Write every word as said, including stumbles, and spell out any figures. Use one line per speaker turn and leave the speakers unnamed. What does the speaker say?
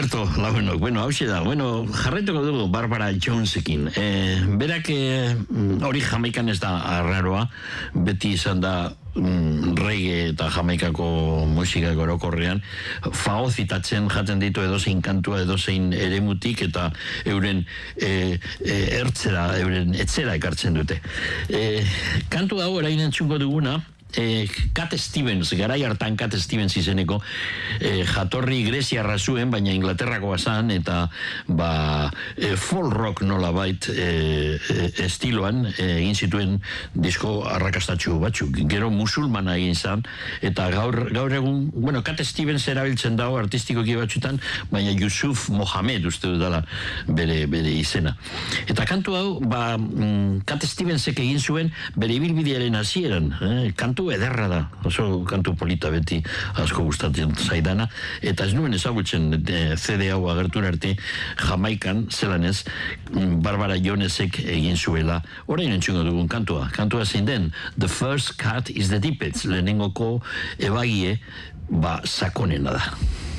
Alberto Labenok, bueno, hau da, bueno, jarraituko dugu Barbara Jonesekin. E, berak hori Jamaikan ez da arraroa, beti izan da mm, reggae eta Jamaikako musikak orokorrean, faozitatzen jaten ditu edozein kantua, edozein eremutik eta euren e, e, ertzera, euren etzera ekartzen dute. E, kantu hau erain entzungo duguna, Eh, Cat Stevens, garai hartan Cat Stevens izeneko, eh, jatorri greziarra zuen, baina Inglaterrakoa zan, eta ba, eh, folk rock nolabait eh, eh, estiloan eh, egin zituen disko arrakastatxu batzuk. Gero musulmana egin zan, eta gaur, gaur egun, bueno, Cat Stevens erabiltzen dago artistikoki batzutan, baina Yusuf Mohamed uste dudala bere, bere izena. Eta kantu hau, ba, Cat Stevensek egin zuen bere ibilbidearen hasieran, eh, kantu ederra da, oso kantu polita beti asko gustatzen zaidana, eta ez nuen ezagutzen C D hau agertun arte Jamaikan, zelan ez, Barbara Jonesek egin zuela, orain entzungo dugun kantua, kantua zein den, The First Cut is the Tippets, lehenengoko ebagie, ba, sakonena da.